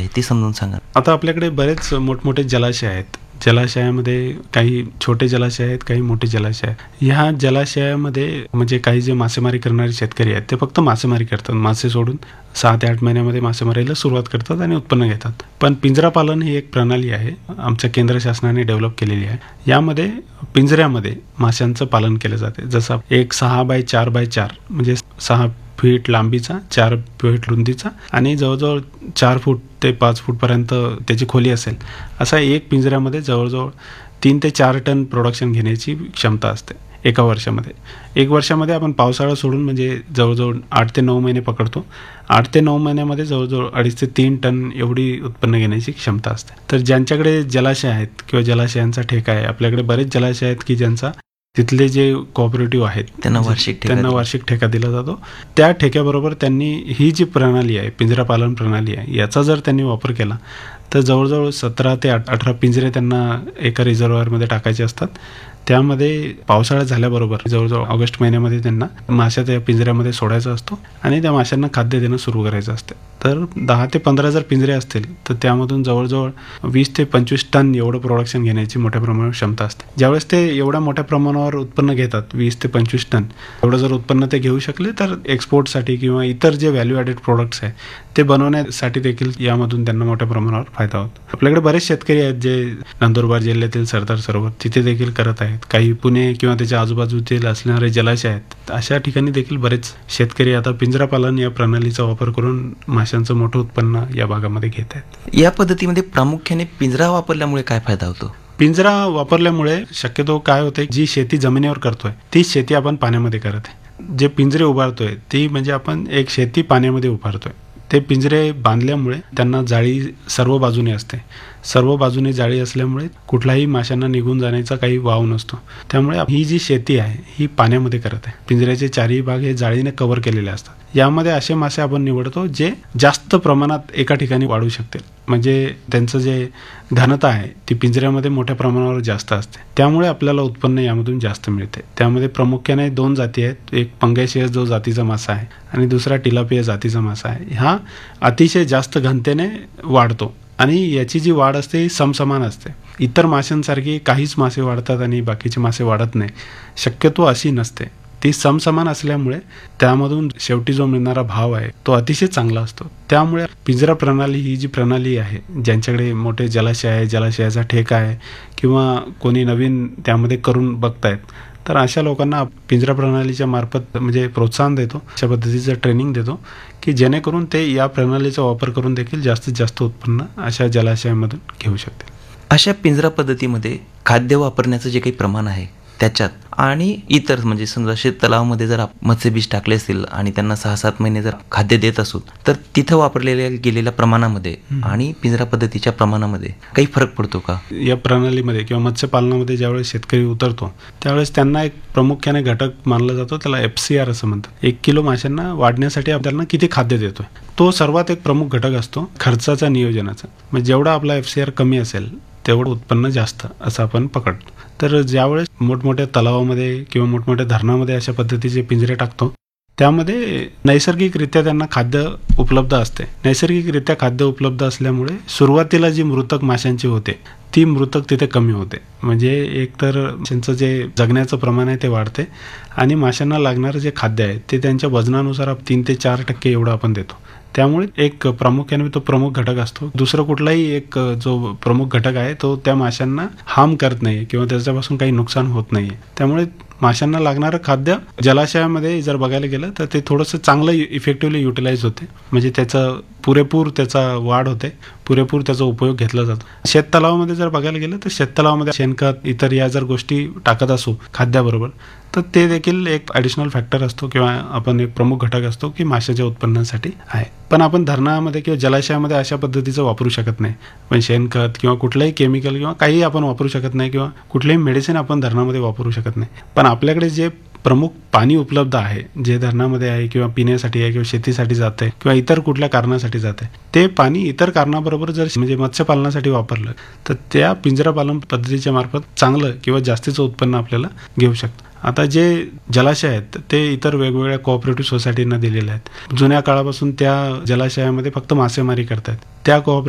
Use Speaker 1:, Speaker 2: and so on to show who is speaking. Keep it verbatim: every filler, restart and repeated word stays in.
Speaker 1: ते समजून सांगा.
Speaker 2: आता आपल्याकडे बरेच मोठमोठे जलाशय आहेत. जलाशयामध्ये काही छोटे जलाशय आहेत, काही मोठे जलाशय आहेत. ह्या जलाशयामध्ये म्हणजे काही जे मासेमारी करणारे शेतकरी आहेत ते फक्त मासेमारी करतात. मासे सोडून सहा ते आठ महिन्यामध्ये मासेमारीला सुरुवात करतात आणि उत्पन्न घेतात. पण पिंजरा पालन ही एक प्रणाली आहे, आमच्या केंद्र शासनाने डेव्हलप केलेली आहे. यामध्ये पिंजऱ्यामध्ये माशांचं पालन केलं जाते. जसं एक सहा बाय चार बाय चार म्हणजे सहा फीट लांबीचा, चार फीट रुंदीचा आणि जवळजवळ चार फूट ते पाच फूटपर्यंत त्याची खोली असेल, असा एक पिंजऱ्यामध्ये जवळजवळ तीन ते चार टन प्रोडक्शन घेण्याची क्षमता असते एका वर्षामध्ये. एक वर्षामध्ये आपण पावसाळा सोडून म्हणजे जवळजवळ आठ ते नऊ महिने पकडतो. आठ ते नऊ महिन्यामध्ये जवळजवळ अडीच ते तीन टन एवढी उत्पन्न घेण्याची क्षमता असते. तर ज्यांच्याकडे जलाशय आहेत किंवा जलाशयांचा ठेका आहे, आपल्याकडे बरेच जलाशय आहेत की ज्यांचा तिथले जे कोऑपरेटिव्ह आहेत
Speaker 1: त्यांना वार्षिक
Speaker 2: त्यांना वार्षिक ठेका दिला जातो. त्या ठेक्याबरोबर त्यांनी ही जी प्रणाली आहे, पिंजरा पालन प्रणाली आहे, याचा जर त्यांनी वापर केला तर जवळजवळ सतरा ते अठरा पिंजरे त्यांना एका रिझर्व्हायरमध्ये टाकायचे असतात. त्यामध्ये पावसाळा झाल्याबरोबर जवळजवळ ऑगस्ट महिन्यामध्ये त्यांना माशा त्या पिंजऱ्यामध्ये सोडायचा असतो आणि त्या माशांना खाद्य देणं सुरू करायचं असते. तर दहा ते पंधरा जर पिंजरे असतील तर त्यामधून जवळजवळ वीस ते पंचवीस टन एवढं प्रोडक्शन घेण्याची मोठ्या प्रमाणावर क्षमता असते. ज्यावेळेस ते एवढ्या मोठ्या प्रमाणावर उत्पन्न घेतात, वीस ते पंचवीस टन एवढं जर उत्पन्न ते घेऊ शकले तर एक्सपोर्टसाठी किंवा इतर जे व्हॅल्यू ॲडेड प्रोडक्ट्स आहे ते बनवण्यासाठी देखील यामधून त्यांना मोठ्या प्रमाणावर फायदा होतो. आपल्याकडे बरेच शेतकरी आहेत जे नंदुरबार जिल्ह्यातील सरदार सरोवर तिथे देखील करत आहेत. काही पुणे किंवा त्याच्या आजूबाजूतील असणारे जलाशय आहेत, अशा ठिकाणी देखील बरेच शेतकरी आता पिंजरा पालन या प्रणालीचा वापर करून माशांचं मोठं उत्पन्न या भागामध्ये घेत आहेत.
Speaker 1: या पद्धतीमध्ये प्रामुख्याने पिंजरा वापरल्यामुळे काय फायदा होतो?
Speaker 2: पिंजरा वापरल्यामुळे शक्यतो काय होते, जी शेती जमिनीवर करतोय तीच शेती आपण पाण्यामध्ये करत आहे. जे पिंजरे उभारतोय ती म्हणजे आपण एक शेती पाण्यामध्ये उभारतोय. ते पिंजरे बांधल्यामुळे त्यांना जाळी सर्व बाजूने असते. सर्व बाजूने जाळी असल्यामुळे कुठलाही माशांना निघून जाण्याचा काही वाव नसतो. त्यामुळे ही जी शेती आहे ही पाण्यामध्ये करत आहे. पिंजऱ्याचे चारही भाग हे जाळीने कव्हर केलेले असतात. यामध्ये असे मासे आपण निवडतो जे जास्त प्रमाणात एका ठिकाणी वाढू शकतील. म्हणजे त्यांचं जे घनता आहे ती पिंजऱ्यामध्ये मोठ्या प्रमाणावर जास्त असते. त्यामुळे आपल्याला उत्पन्न यामधून जास्त मिळते. त्यामध्ये प्रामुख्याने दोन जाती आहेत. एक पंगॅशियस जो जातीचा मासा आहे आणि दुसरा टिलापिया जातीचा मासा आहे. हा अतिशय जास्त घनतेने वाढतो आणि याची जी वाढ असते ही समसमान असते. इतर माशांसारखी काहीच मासे वाढतात आणि बाकीचे मासे वाढत नाही, शक्यतो अशी नसते. ती समसमान असल्यामुळे त्यामधून शेवटी जो मिळणारा भाव आहे तो अतिशय चांगला असतो. त्यामुळे पिंजरा प्रणाली ही जी प्रणाली आहे, ज्यांच्याकडे मोठे जलाशय आहे, जलाशयाचा ठेका आहे किंवा कोणी नवीन त्यामध्ये करून बघतायत, तर अशा लोकांना पिंजरा प्रणालीच्या मार्फत म्हणजे प्रोत्साहन देतो, अशा पद्धतीचं ट्रेनिंग देतो की जेणेकरून ते या प्रणालीचा वापर करून देखील जास्तीत जास्त उत्पन्न अशा जलाशयामधून घेऊ शकते.
Speaker 1: अशा पिंजरा पद्धतीमध्ये खाद्य वापरण्याचं जे काही प्रमाण आहे त्याच्यात आणि इतर म्हणजे समजा शेत तलावामध्ये जर मत्स्यबीज टाकले असतील आणि त्यांना सहा सात महिने जर खाद्य देत असू तर तिथं वापरलेल्या गेलेल्या प्रमाणामध्ये आणि पिंजरा पद्धतीच्या प्रमाणामध्ये काही फरक पडतो का?
Speaker 2: या प्रणालीमध्ये किंवा मत्स्यपालनामध्ये ज्यावेळेस शेतकरी उतरतो त्यावेळेस त्यांना एक प्रामुख्याने घटक मानला जातो, त्याला एफ सी आर असं म्हणतात. एक किलो माशांना वाढण्यासाठी आपल्याला किती खाद्य देतोय तो सर्वात एक प्रमुख घटक असतो खर्चाचा, नियोजनाचा. म्हणजे जेवढा आपला एफ सी आर कमी असेल तेवढं उत्पन्न जास्त असं आपण पकडतो. तर ज्यावेळेस मोठमोठ्या तलावामध्ये किंवा मोठमोठ्या धरणामध्ये अशा पद्धतीचे पिंजरे टाकतो त्यामध्ये नैसर्गिकरित्या त्यांना खाद्य उपलब्ध असते. नैसर्गिकरित्या खाद्य उपलब्ध असल्यामुळे सुरुवातीला जी मृतक माशांची होते ती मृतक तिथे कमी होते. म्हणजे एकतर त्यांचं जे जगण्याचं प्रमाण आहे ते वाढते आणि माशांना लागणारं जे खाद्य आहे ते त्यांच्या वजनानुसार तीन ते चार टक्के एवढं आपण देतो. त्यामुळे एक प्रामुख्याने तो प्रमुख घटक असतो. दुसरं कुठलाही एक जो प्रमुख घटक आहे तो त्या माशांना हार्म करत नाही किंवा त्याच्यापासून काही नुकसान होत नाही. त्यामुळे माशांना लागणारं खाद्य जलाशयामध्ये जर बघायला गेलं तर ते थोडंसं चांगलं इफेक्टिव्हली युटिलाइज होते. म्हणजे त्याचं पुरेपूर त्याचा वाढ होते, पुरेपूर त्याचा उपयोग घेतला जातो. शेततलावामध्ये जर बघायला गेलं तर शेततलावामध्ये शेणखत इतर या जर गोष्टी टाकत असू खाद्याबरोबर तर ते देखील एक ॲडिशनल फॅक्टर असतो किंवा आपण एक प्रमुख घटक असतो की माशाच्या उत्पन्नासाठी आहे. पण आपण धरणामध्ये किंवा जलाशयामध्ये अशा पद्धतीचं वापरू शकत नाही. पण शेणखत किंवा कुठलंही केमिकल किंवा काही आपण वापरू शकत नाही किंवा कुठलेही मेडिसिन आपण धरणामध्ये वापरू शकत नाही. पण आपल्याकडे जे प्रमुख पाणी उपलब्ध आहे जे धरणामध्ये आहे किंवा पिण्यासाठी आहे किंवा शेतीसाठी जाते किंवा इतर कुठल्या कारणासाठी जाते, ते पाणी इतर कारणाबरोबर जर म्हणजे मत्स्यपालनासाठी वापरलं तर त्या पिंजरा पालन पद्धतीच्या मार्फत चांगलं किंवा जास्तीचं उत्पन्न आपल्याला घेऊ शकतं. आता जे जलाशय आहेत ते इतर वेगवेगळ्या कोऑपरेटिव्ह सोसायटींना दिलेले आहेत. जुन्या काळापासून त्या जलाशयामध्ये फक्त मासेमारी करतात. त्या कोऑपरेटिव्ह